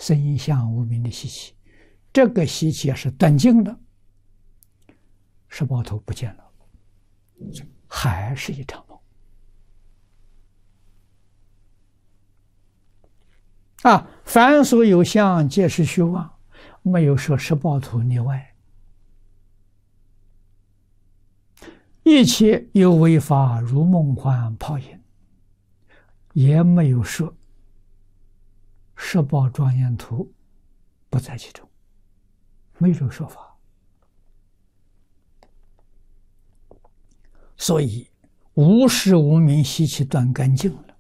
身相无明的习气，这个习气要是断尽了，十报头不见了，还是一场梦。凡所有相，皆是虚妄，没有说十报头例外。一切有为法，如梦幻泡影，也没有说十报庄严图不在其中，没有这个说法。所以无始无明习气断干净了，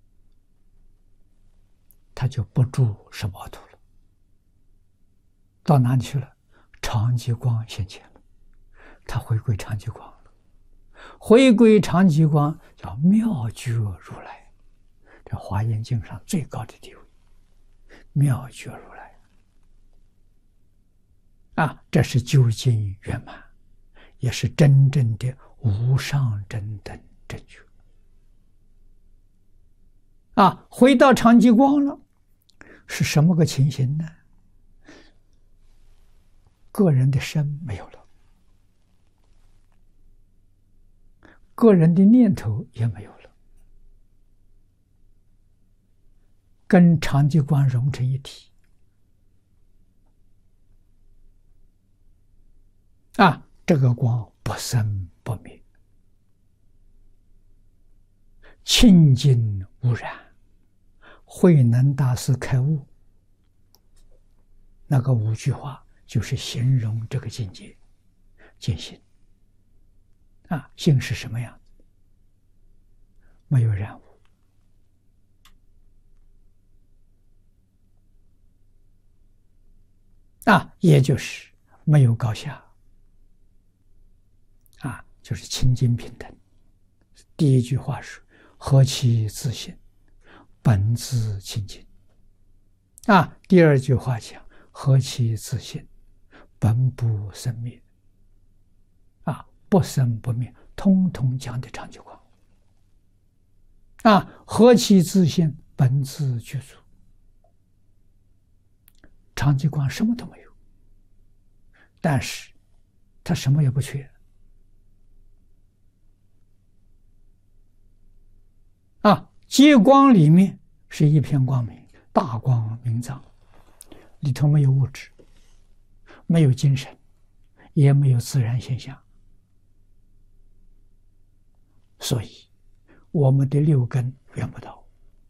他就不住十报图了。到哪里去了？常寂光现前了，他回归常寂光了。回归常寂光叫妙觉如来，这华严经上最高的地位，妙觉如来这是究竟圆满，也是真正的无上正等正觉回到常寂光了，是什么个情形呢？个人的身没有了，个人的念头也没有了，跟常寂光融成一体这个光不生不灭，清净无染。慧能大师开悟，那个5句话就是形容这个境界，见性性是什么样子？没有染污也就是没有高下就是清净平等。第一句话是何其自性，本自清净第二句话讲何其自性，本不生灭不生不灭，通通讲的常寂光何其自性，本自具足。常寂光什么都没有，但是他什么也不缺极光里面是一片光明，大光明藏，里头没有物质，没有精神，也没有自然现象。所以我们的6根缘不到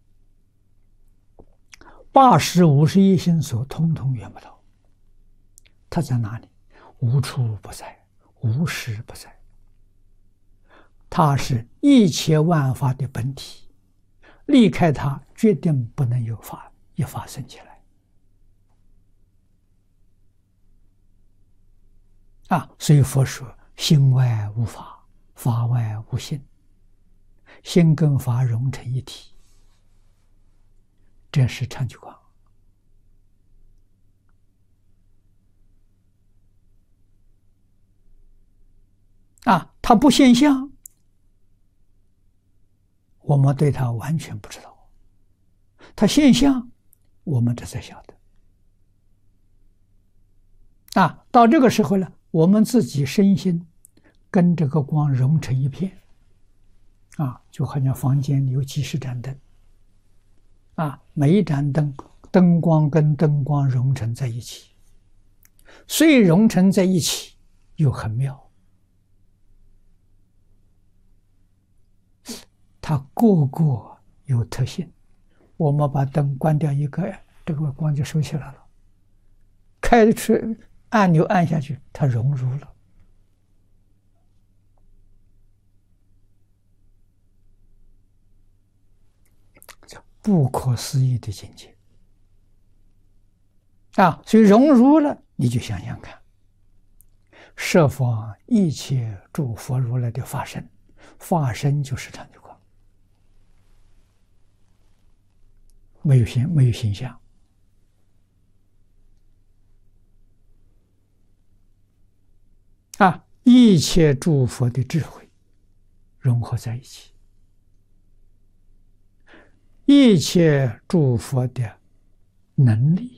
，8识51心所通通缘不到。它在哪里？无处不在，无时不在。它是一切万法的本体，离开它决定不能有法一法生起来所以佛说心外无法，法外无心，心跟法融成一体，这是常寂光它不现象，我们对它完全不知道，它现象我们这才晓得到这个时候呢，我们自己身心跟这个光融成一片就好像房间里有几十盏灯每一盏灯灯光跟灯光融成在一起，虽融成在一起又很妙，它个个有特性。我们把灯关掉一个，这个光就收起来了，开出按钮按下去，它融入了。不可思议的境界所以融入了，你就想想看，设法一切诸佛如来的法身，法身就是常寂光，没有形象一切诸佛的智慧融合在一起，一切诸佛的能力